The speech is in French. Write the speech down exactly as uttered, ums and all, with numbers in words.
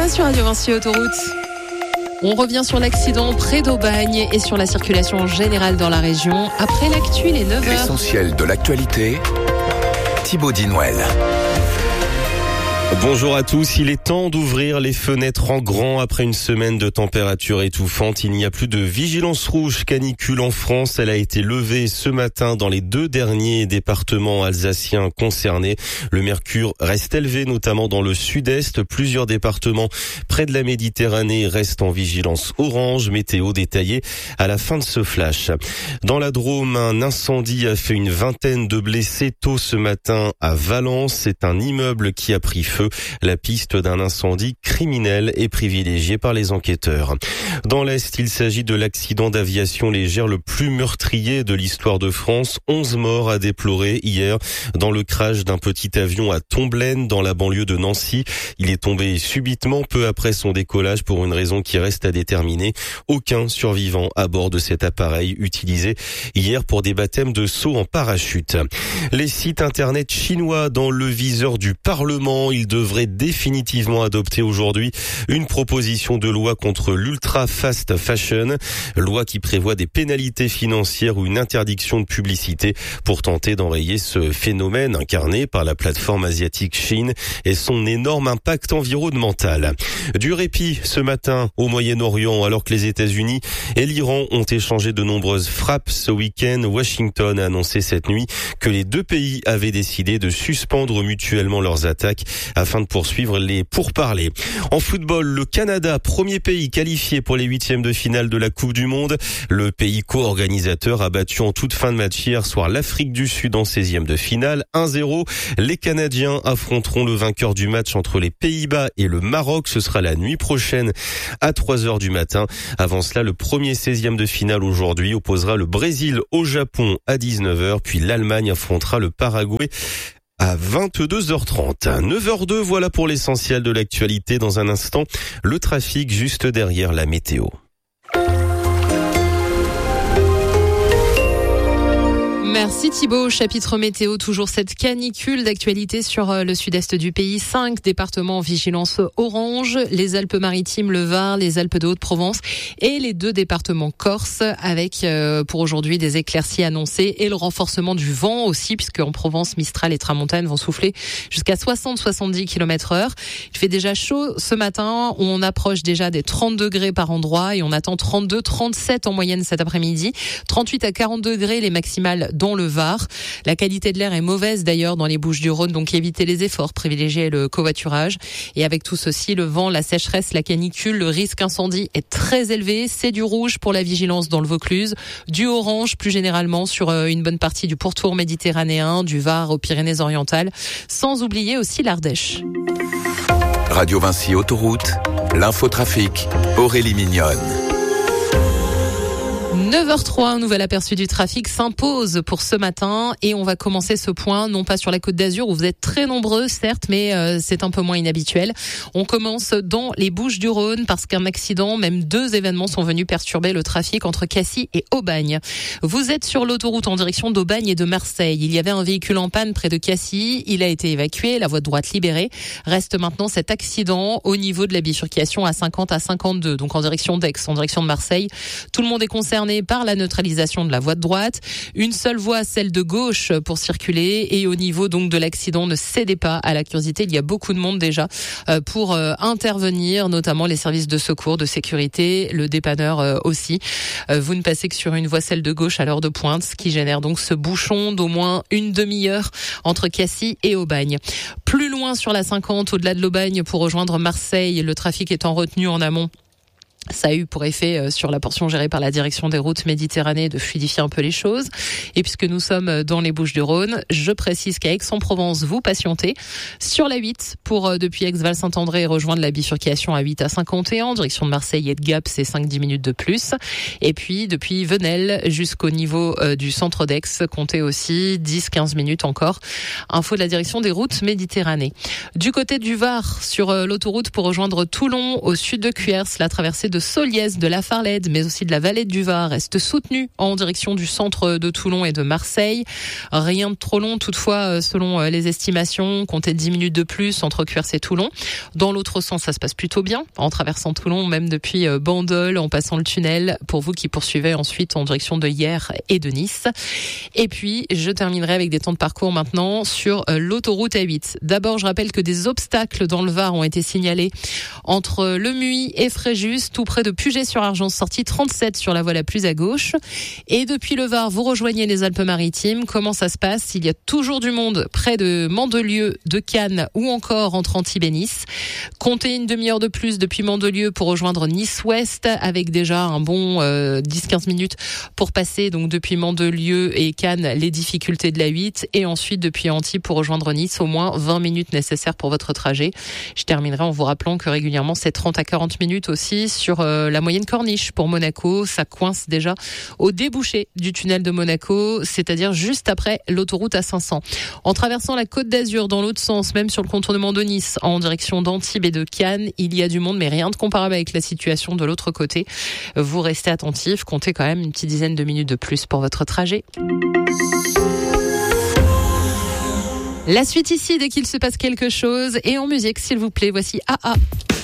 sur Radio Vinci Autoroute. On revient sur l'accident près d'Aubagne et sur la circulation en général dans la région. Après l'actu, les neuf heures. L'essentiel de l'actualité, Thibaut Dinouel. Bonjour à tous, il est temps d'ouvrir les fenêtres en grand après une semaine de température étouffante. Il n'y a plus de vigilance rouge canicule en France. Elle a été levée ce matin dans les deux derniers départements alsaciens concernés. Le mercure reste élevé, notamment dans le sud-est. Plusieurs départements près de la Méditerranée restent en vigilance orange. Météo détaillée à la fin de ce flash. Dans la Drôme, un incendie a fait une vingtaine de blessés tôt ce matin à Valence. C'est un immeuble qui a pris feu. La piste d'un incendie criminel est privilégiée par les enquêteurs. Dans l'Est, il s'agit de l'accident d'aviation légère le plus meurtrier de l'histoire de France. onze morts à déplorer hier dans le crash d'un petit avion à Tomblaine, dans la banlieue de Nancy. Il est tombé subitement peu après son décollage pour une raison qui reste à déterminer. Aucun survivant à bord de cet appareil utilisé hier pour des baptêmes de saut en parachute. Les sites internet chinois dans le viseur du Parlement. Ils devrait définitivement adopter aujourd'hui une proposition de loi contre l'ultra fast fashion, loi qui prévoit des pénalités financières ou une interdiction de publicité pour tenter d'enrayer ce phénomène incarné par la plateforme asiatique Chine et son énorme impact environnemental. Du répit ce matin au Moyen-Orient alors que les États-Unis et l'Iran ont échangé de nombreuses frappes ce week-end. Washington a annoncé cette nuit que les deux pays avaient décidé de suspendre mutuellement leurs attaques afin de poursuivre les pourparlers. En football, le Canada, premier pays qualifié pour les huitièmes de finale de la Coupe du Monde. Le pays co-organisateur a battu en toute fin de match hier soir l'Afrique du Sud en seizième de finale, un zéro. Les Canadiens affronteront le vainqueur du match entre les Pays-Bas et le Maroc. Ce sera la nuit prochaine à trois heures du matin. Avant cela, le premier seizième de finale aujourd'hui opposera le Brésil au Japon à dix-neuf heures, puis l'Allemagne affrontera le Paraguay à vingt-deux heures trente. neuf heures deux, voilà pour l'essentiel de l'actualité. Dans un instant, le trafic juste derrière la météo. Merci Thibaut. Chapitre météo, toujours cette canicule d'actualité sur le sud-est du pays. Cinq départements en vigilance orange, les Alpes-Maritimes, le Var, les Alpes de Haute-Provence et les deux départements corse avec euh, pour aujourd'hui des éclaircies annoncées et le renforcement du vent aussi puisque en Provence, Mistral et Tramontane vont souffler jusqu'à soixante à soixante-dix kilomètres heure. Il fait déjà chaud ce matin, on approche déjà des trente degrés par endroit et on attend trente-deux à trente-sept en moyenne cet après-midi. trente-huit à quarante degrés les maximales dans le Var. La qualité de l'air est mauvaise d'ailleurs dans les Bouches-du-Rhône, donc évitez les efforts, privilégiez le covoiturage. Et avec tout ceci, le vent, la sécheresse, la canicule, le risque incendie est très élevé. C'est du rouge pour la vigilance dans le Vaucluse, du orange plus généralement sur une bonne partie du pourtour méditerranéen, du Var aux Pyrénées-Orientales, sans oublier aussi l'Ardèche. Radio Vinci Autoroute, l'infotrafic, Aurélie Mignonne. neuf heures trois, un nouvel aperçu du trafic s'impose pour ce matin et on va commencer ce point non pas sur la Côte d'Azur où vous êtes très nombreux certes mais euh, c'est un peu moins inhabituel. On commence dans les Bouches-du-Rhône parce qu'un accident, même deux événements sont venus perturber le trafic entre Cassis et Aubagne. Vous êtes sur l'autoroute en direction d'Aubagne et de Marseille. Il y avait un véhicule en panne près de Cassis, il a été évacué, la voie de droite libérée. Reste maintenant cet accident au niveau de la bifurcation à cinquante à cinquante-deux, donc en direction d'Aix, en direction de Marseille. Tout le monde est concerné par la neutralisation de la voie de droite. Une seule voie, celle de gauche, pour circuler. Et au niveau donc de l'accident, ne cédez pas à la curiosité. Il y a beaucoup de monde déjà euh, pour euh, intervenir, notamment les services de secours, de sécurité, le dépanneur euh, aussi. Euh, vous ne passez que sur une voie, celle de gauche, à l'heure de pointe, ce qui génère donc ce bouchon d'au moins une demi-heure entre Cassis et Aubagne. Plus loin sur la cinquante, au-delà de l'Aubagne, pour rejoindre Marseille, le trafic étant retenu en amont. Ça a eu pour effet sur la portion gérée par la direction des routes Méditerranée de fluidifier un peu les choses. Et puisque nous sommes dans les Bouches-du-Rhône, je précise qu'à Aix-en-Provence, vous patientez sur la huit pour depuis Aix-Val-Saint-André rejoindre la bifurcation à huit à cinquante et un. En direction de Marseille et de Gap, c'est cinq à dix minutes de plus. Et puis depuis Venelle jusqu'au niveau du centre d'Aix, comptez aussi dix à quinze minutes encore. Info de la direction des routes Méditerranée. Du côté du Var, sur l'autoroute pour rejoindre Toulon, au sud de Cuers, la traversée de Soliès, de la Farlède, mais aussi de la Vallée du Var reste soutenu en direction du centre de Toulon et de Marseille. Rien de trop long toutefois selon les estimations, comptez dix minutes de plus entre Cuers et Toulon. Dans l'autre sens, ça se passe plutôt bien en traversant Toulon, même depuis Bandol, en passant le tunnel, pour vous qui poursuivez ensuite en direction de Hyères et de Nice. Et puis, je terminerai avec des temps de parcours maintenant sur l'autoroute A huit. D'abord, je rappelle que des obstacles dans le Var ont été signalés entre Le Muy et Fréjus, tout près de Puget-sur-Argence, sortie trente-sept sur la voie la plus à gauche. Et depuis le Var, vous rejoignez les Alpes-Maritimes. Comment ça se passe? Il y a toujours du monde près de Mandelieu, de Cannes ou encore entre Antibes et Nice. Comptez une demi-heure de plus depuis Mandelieu pour rejoindre Nice-Ouest, avec déjà un bon euh, dix à quinze minutes pour passer donc depuis Mandelieu et Cannes les difficultés de la huit, et ensuite depuis Antibes pour rejoindre Nice, au moins vingt minutes nécessaires pour votre trajet. Je terminerai en vous rappelant que régulièrement c'est trente à quarante minutes aussi sur euh, la moyenne corniche pour Monaco. Ça coince déjà au débouché du tunnel de Monaco, c'est-à-dire juste après l'autoroute A cinq cents. En traversant la Côte d'Azur dans l'autre sens, même sur le contournement de Nice en direction d'Antibes et de Cannes, il y a du monde, mais rien de comparable avec la situation de l'autre côté. Vous restez attentifs, comptez quand même une petite dizaine de minutes de plus pour votre trajet. La suite ici dès qu'il se passe quelque chose, et en musique s'il vous plaît, voici A A.